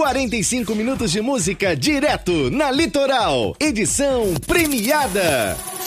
45 minutos de música direto na Litoral. Edição premiada.